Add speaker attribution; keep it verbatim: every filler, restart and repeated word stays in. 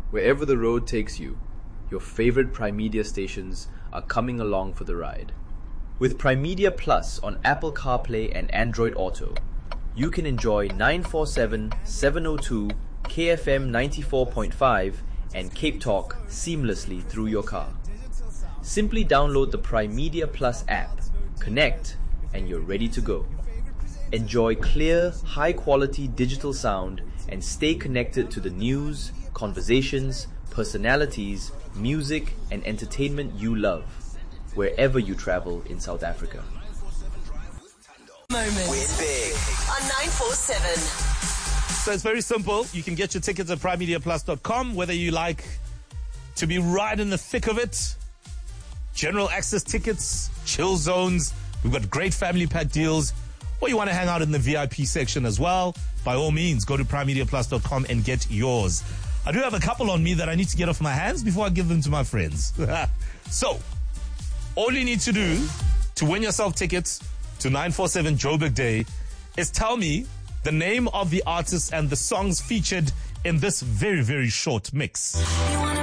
Speaker 1: Wherever the road takes you, your favorite Prime Media stations are coming along for the ride. With Prime Media Plus on Apple CarPlay and Android Auto, you can enjoy nine forty-seven, seven oh two, K F M ninety-four point five and Cape Talk seamlessly through your car. Simply download the Prime Media Plus app, connect, and you're ready to go. Enjoy clear, high-quality digital sound and stay connected to the news, conversations, personalities, music, and entertainment you love, wherever you travel in South Africa.
Speaker 2: Moment with Big on nine forty-seven.
Speaker 3: So it's very simple. You can get your tickets at prime media plus dot com, whether you like to be right in the thick of it. General access tickets, chill zones. We've got great family pack deals. Or you want to hang out in the V I P section as well, by all means, go to prime media plus dot com and get yours. I do have a couple on me that I need to get off my hands before I give them to my friends. So, all you need to do to win yourself tickets to nine forty-seven Joburg Day is tell me the name of the artist and the songs featured in this very, very short mix.
Speaker 4: You wanna